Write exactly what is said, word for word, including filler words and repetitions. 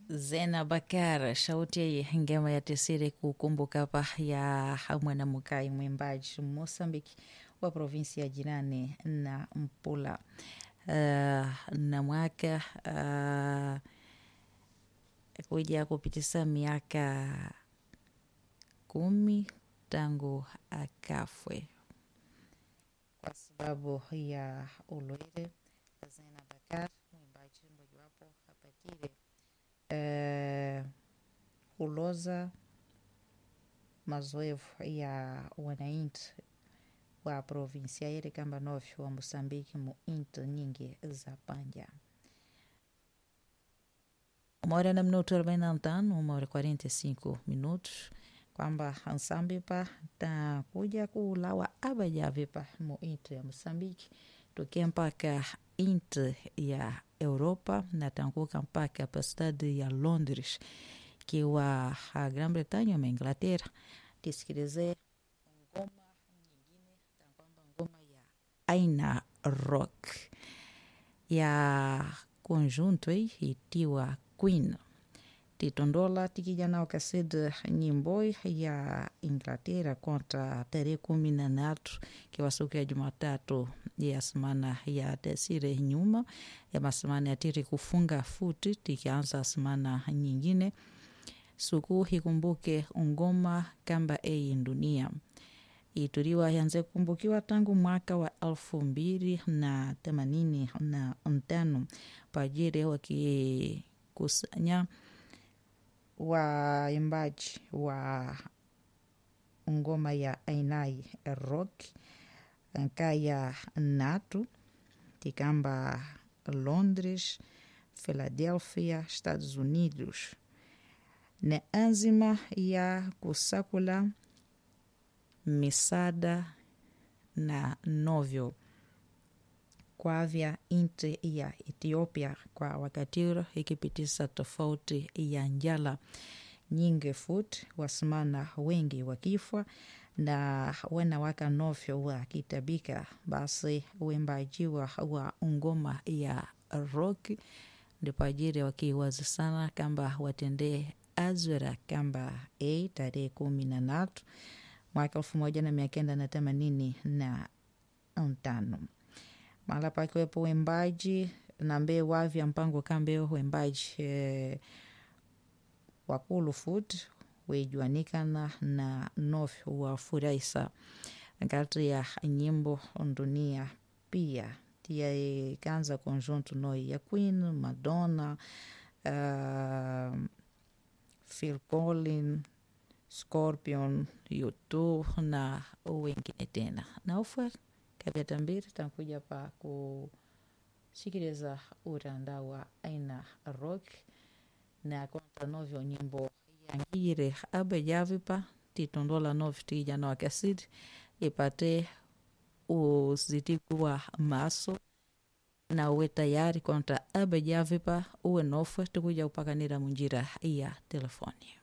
Zena Bakar shauti ngema ya tesiri kukumbuka pa ya mwana mukai mwimbaji Mosambiki wa provinsia jirani na Mpula. Uh, na mwaka uh, kuja kupitisa miaka kumi tangu akafwe kwa sababu ya ulwele. Zena Bakar mwimbaji mmojawapo hapatile Uh, huloza mazoevu ya wananchi wa provinsia ile kamba novyo wa Mosambiki mu inti nyingi za panja. Uma hora na minuto arobaini na tano, uma hora quarenta e cinco minutos, kwamba ansambi pa ta kuja kulawa abajavi pa mu inti ya Mosambiki tukia mpaka inti ya Europa na tanguka mpaka pa stadi ya Londres kiwa a Grã-Bretanha ama Inglaterra. Tisikilize ngoma nyingine kwamba ngoma ya aina rock ya conjunto hii itiwa Queen titondola tikijana wakasida nyimbo ya Inglaterra kontra tarehe kumi na tatu kiwa siku ya Jumatatu ya semana ya tesire nyuma ya masemana ya tiri kufunga futi tikianza semana nyingine suku hikumbuke ngoma kamba ei dunia ituriwa yanze kumbukiwa tangu mwaka wa elfu mbili na themanini na tano pajire wakikusanya waimbaji wa ngoma ya ainai rock nkaya natu tikamba Londres, Philadelphia, Estados Unidos na anzima ya kusakula misada na novyo kwa vya inti ya Ethiopia kwa wakatiro ikipitisa tofauti ya njala nyingi fut wasimana wengi wakifwa na wana waka novyo wa kitabika basi wembajiwa wa ngoma ya rock ndipajiri wakiwazi sana kamba watende azwera kamba e tarehe kumi na tatu mwaka elfu moja na mia kenda na themanini na tano. Mala pakiwepo wembaji na mbe wavya mpango kambe wembaji e, wakulu food wejuanikana na nof wa furaisa ngati ya nyimbo dunia pia tia e, kanza conjunto noi ya Queen, Madonna, uh, Phil Collins, Scorpion, U two na wengine tena na ufwe kabia tambiri tankuja pa kusikiliza uranda wa aina rock na konta novyo nyimbo yangire abe javipa titondola novyo tija na wakasidi ipate uzitikuwa maso na uwe tayari konta abe javipa uwe nofwe tukuja upakanira munjira ya telefoni.